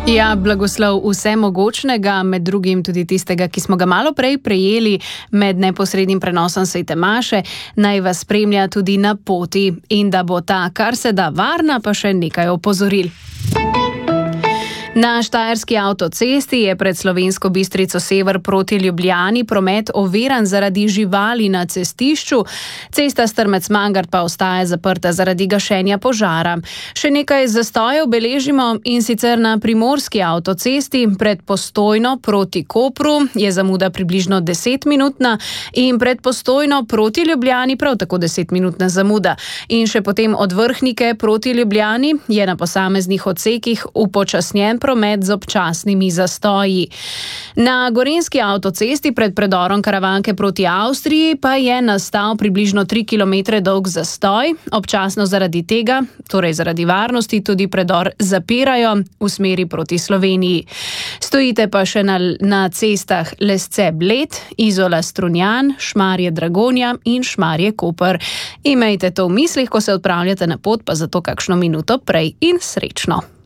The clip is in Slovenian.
Ja, blagoslov vsemogočnega, med drugim tudi tistega, ki smo ga malo prej prejeli med neposrednim prenosom svete maše, naj vas spremlja tudi na poti in da bo ta kar se da varna, pa še nekaj opozoril. Na štajerski avtocesti je pred Slovensko Bistrico sever proti Ljubljani promet oviran zaradi živali na cestišču. Cesta Strmec-Mangart pa ostaja zaprta zaradi gašenja požara. Še nekaj zastojev beležimo in sicer na primorski avtocesti pred Postojno proti Kopru je zamuda približno 10-minutna in pred Postojno proti Ljubljani prav tako 10-minutna zamuda. In še potem od Vrhnike proti Ljubljani je na posameznih odsekih upočasnjen promet z občasnimi zastoji. Na gorenjski avtocesti pred predorom Karavanke proti Avstriji pa je nastal približno 3 km dolg zastoj. Občasno zaradi tega, torej zaradi varnosti, tudi predor zapirajo v smeri proti Sloveniji. Stojite pa še na cestah Lesce-Bled, Izola-Strunjan, Šmarje-Dragonja in Šmarje-Koper. Imejte to v mislih, ko se odpravljate na pot, pa zato kakšno minuto prej in srečno.